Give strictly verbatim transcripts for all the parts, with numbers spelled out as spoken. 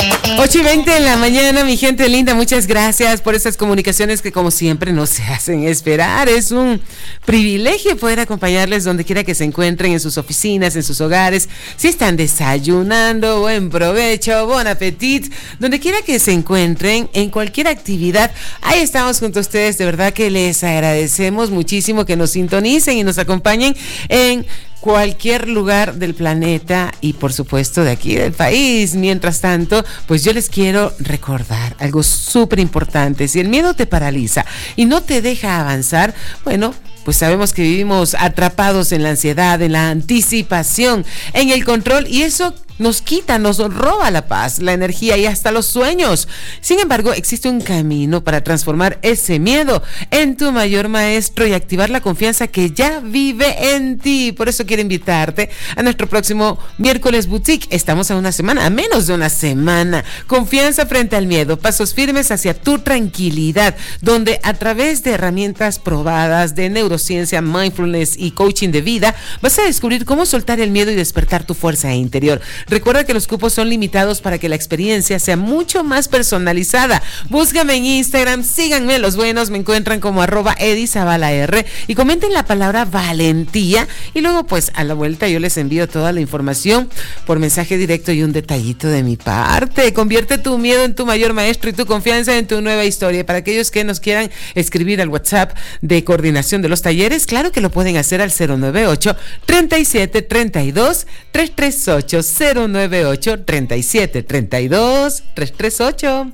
ocho y veinte de la mañana, mi gente linda, muchas gracias por esas comunicaciones que como siempre no se hacen esperar. Es un privilegio poder acompañarles donde quiera que se encuentren, en sus oficinas, en sus hogares, si están desayunando, buen provecho, buen appetit, donde quiera que se encuentren, en cualquier actividad, ahí estamos junto a ustedes. De verdad que les agradecemos muchísimo que nos sintonicen y nos acompañen en cualquier lugar del planeta y por supuesto de aquí del país. Mientras tanto, pues yo les quiero recordar algo súper importante. Si el miedo te paraliza y no te deja avanzar, bueno, pues sabemos que vivimos atrapados en la ansiedad, en la anticipación, en el control, y eso nos quita, nos roba la paz, la energía y hasta los sueños. Sin embargo, existe un camino para transformar ese miedo en tu mayor maestro y activar la confianza que ya vive en ti. Por eso quiero invitarte a nuestro próximo miércoles boutique. Estamos a una semana, a menos de una semana. Confianza frente al miedo, pasos firmes hacia tu tranquilidad, donde a través de herramientas probadas de neurociencia, mindfulness y coaching de vida, vas a descubrir cómo soltar el miedo y despertar tu fuerza interior. Recuerda que los cupos son limitados para que la experiencia sea mucho más personalizada. Búscame en Instagram, síganme los buenos, me encuentran como arroba edizabalaR y comenten la palabra valentía y luego pues a la vuelta yo les envío toda la información por mensaje directo y un detallito de mi parte. Convierte tu miedo en tu mayor maestro y tu confianza en tu nueva historia. Para aquellos que nos quieran escribir al WhatsApp de coordinación de los talleres, claro que lo pueden hacer al cero nueve ocho, treinta y siete, treinta y dos, trescientos treinta y ocho, cero nueve ocho, treinta y siete, treinta y dos, trescientos treinta y ocho.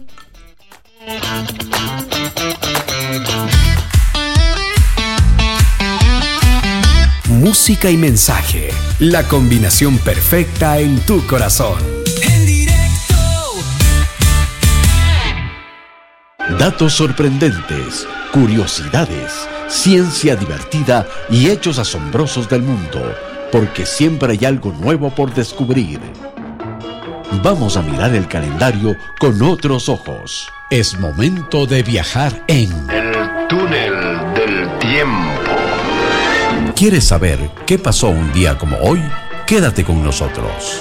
Música y mensaje, la combinación perfecta en tu corazón. En directo. Datos sorprendentes, curiosidades, ciencia divertida y hechos asombrosos del mundo, porque siempre hay algo nuevo por descubrir. Vamos a mirar el calendario con otros ojos. Es momento de viajar en el túnel del tiempo. ¿Quieres saber qué pasó un día como hoy? Quédate con nosotros.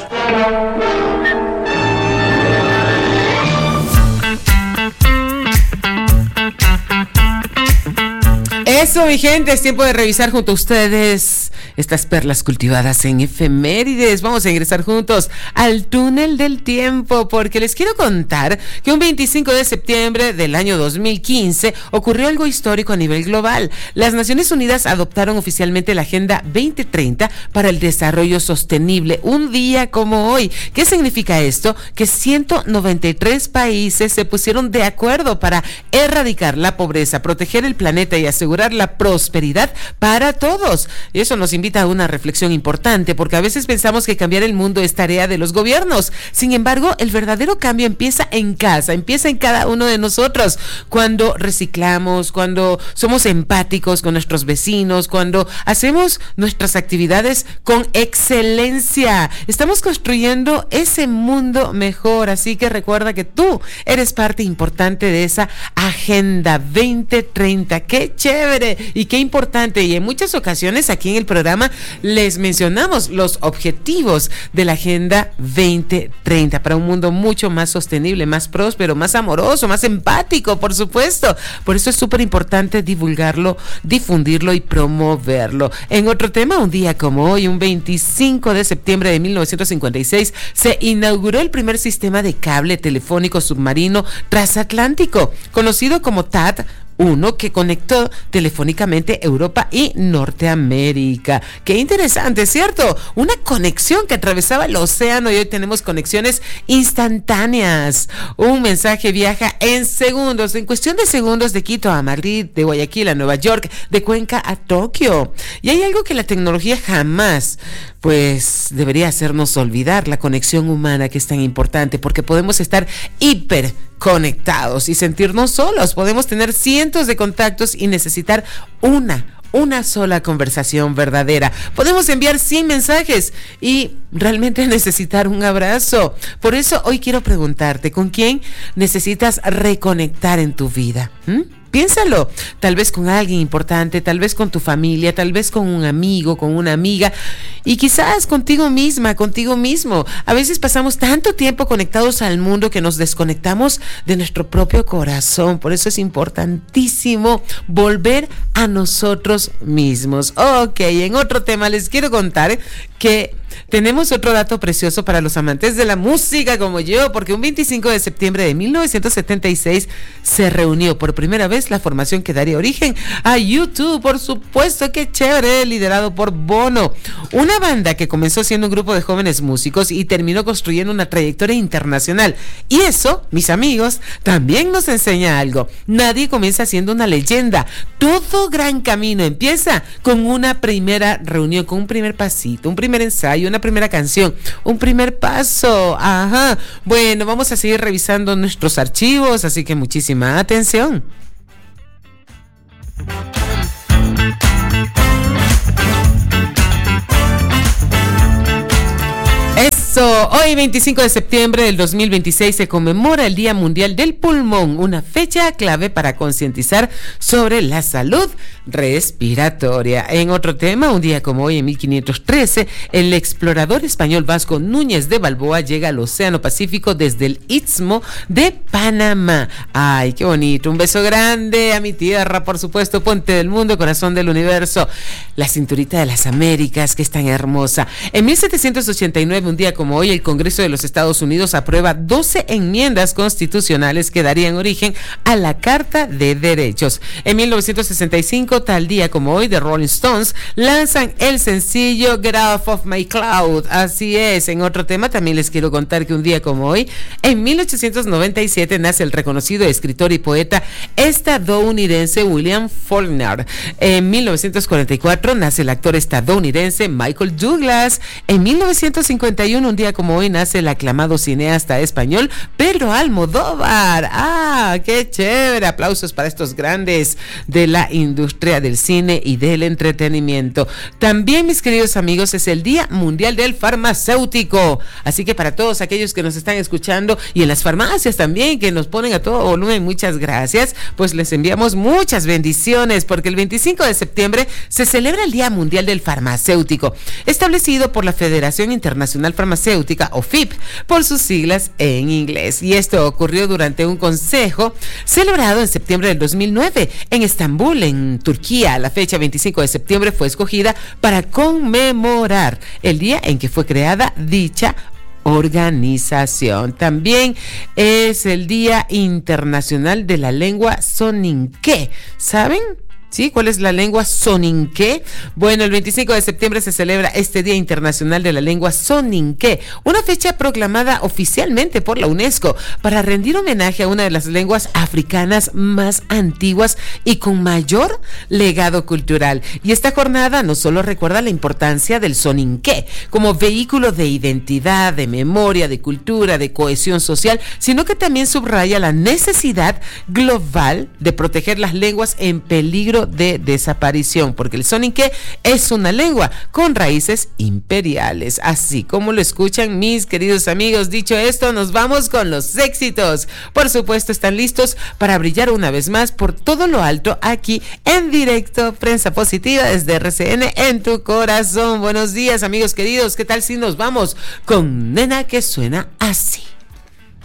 Eso, mi gente, es tiempo de revisar junto a ustedes estas perlas cultivadas en efemérides. Vamos a ingresar juntos al túnel del tiempo, porque les quiero contar que un veinticinco de septiembre del año dos mil quince ocurrió algo histórico a nivel global. Las Naciones Unidas adoptaron oficialmente la Agenda veinte treinta para el Desarrollo Sostenible, un día como hoy. ¿Qué significa esto? Que ciento noventa y tres países se pusieron de acuerdo para erradicar la pobreza, proteger el planeta y asegurar la prosperidad para todos. Y eso nos invita a una reflexión importante, porque a veces pensamos que cambiar el mundo es tarea de los gobiernos. Sin embargo, el verdadero cambio empieza en casa, empieza en cada uno de nosotros. Cuando reciclamos, cuando somos empáticos con nuestros vecinos, cuando hacemos nuestras actividades con excelencia, estamos construyendo ese mundo mejor. Así que recuerda que tú eres parte importante de esa Agenda veinte treinta. ¡Qué chévere! Y qué importante, y en muchas ocasiones aquí en el programa les mencionamos los objetivos de la Agenda veinte treinta para un mundo mucho más sostenible, más próspero, más amoroso, más empático, por supuesto. Por eso es súper importante divulgarlo, difundirlo y promoverlo. En otro tema, un día como hoy, un veinticinco de septiembre de mil novecientos cincuenta y seis, se inauguró el primer sistema de cable telefónico submarino transatlántico, conocido como T A T uno, que conectó telefónicamente Europa y Norteamérica. Qué interesante, ¿cierto? Una conexión que atravesaba el océano, y hoy tenemos conexiones instantáneas. Un mensaje viaja en segundos, en cuestión de segundos, de Quito a Madrid, de Guayaquil a Nueva York, de Cuenca a Tokio. Y hay algo que la tecnología jamás, pues, debería hacernos olvidar: la conexión humana, que es tan importante, porque podemos estar hiper conectados y sentirnos solos. Podemos tener cientos de contactos y necesitar una, una sola conversación verdadera. Podemos enviar cien mensajes y realmente necesitar un abrazo. Por eso hoy quiero preguntarte, ¿con quién necesitas reconectar en tu vida? ¿Mm? Piénsalo, tal vez con alguien importante, tal vez con tu familia, tal vez con un amigo, con una amiga y quizás contigo misma, contigo mismo. A veces pasamos tanto tiempo conectados al mundo que nos desconectamos de nuestro propio corazón. Por eso es importantísimo volver a nosotros mismos. Ok, en otro tema les quiero contar que tenemos otro dato precioso para los amantes de la música como yo, porque un veinticinco de septiembre de mil novecientos setenta y seis se reunió por primera vez la formación que daría origen a U dos, por supuesto, qué chévere, liderado por Bono, una banda que comenzó siendo un grupo de jóvenes músicos y terminó construyendo una trayectoria internacional. Y eso, mis amigos, también nos enseña algo. Nadie comienza siendo una leyenda. Todo gran camino empieza con una primera reunión, con un primer pasito, un primer ensayo, una primera canción, un primer paso. Ajá. Bueno, vamos a seguir revisando nuestros archivos, así que muchísima atención. Eso, hoy veinticinco de septiembre del dos mil veintiséis se conmemora el Día Mundial del Pulmón, una fecha clave para concientizar sobre la salud respiratoria. En otro tema, un día como hoy en mil quinientos trece, el explorador español Vasco Núñez de Balboa llega al Océano Pacífico desde el Istmo de Panamá. Ay, qué bonito, un beso grande a mi tierra, por supuesto, puente del mundo, corazón del universo, la cinturita de las Américas, que es tan hermosa. En mil setecientos ochenta y nueve, un día como hoy, el Congreso de los Estados Unidos aprueba doce enmiendas constitucionales que darían origen a la Carta de Derechos. En mil novecientos sesenta y cinco, tal día como hoy, The Rolling Stones lanzan el sencillo Get Off of My Cloud. Así es. En otro tema también les quiero contar que un día como hoy, en mil ochocientos noventa y siete, nace el reconocido escritor y poeta estadounidense William Faulkner. En mil novecientos cuarenta y cuatro nace el actor estadounidense Michael Douglas. En mil novecientos cincuenta y uno, un día como hoy, nace el aclamado cineasta español Pedro Almodóvar. ¡Ah, qué chévere! Aplausos para estos grandes de la industria del cine y del entretenimiento. También, mis queridos amigos, es el Día Mundial del Farmacéutico. Así que para todos aquellos que nos están escuchando y en las farmacias también, que nos ponen a todo volumen, muchas gracias. Pues les enviamos muchas bendiciones, porque el veinticinco de septiembre se celebra el Día Mundial del Farmacéutico, establecido por la Federación Internacional Farmacéutica, o F I P, por sus siglas en inglés. Y esto ocurrió durante un consejo celebrado en septiembre del dos mil nueve en Estambul, en Turquía. La fecha veinticinco de septiembre fue escogida para conmemorar el día en que fue creada dicha organización. También es el Día Internacional de la Lengua Soninké. ¿Saben? ¿Sí? ¿Cuál es la lengua soninké? Bueno, el veinticinco de septiembre se celebra este Día Internacional de la Lengua Soninké, una fecha proclamada oficialmente por la UNESCO para rendir homenaje a una de las lenguas africanas más antiguas y con mayor legado cultural. Y esta jornada no solo recuerda la importancia del soninké como vehículo de identidad, de memoria, de cultura, de cohesión social, sino que también subraya la necesidad global de proteger las lenguas en peligro de desaparición, porque el soninké es una lengua con raíces imperiales, así como lo escuchan, mis queridos amigos. Dicho esto, nos vamos con los éxitos. Por supuesto, están listos para brillar una vez más por todo lo alto aquí en directo, Prensa Positiva desde R C N en tu corazón. Buenos días, amigos queridos, ¿qué tal si nos vamos con Nena que suena así?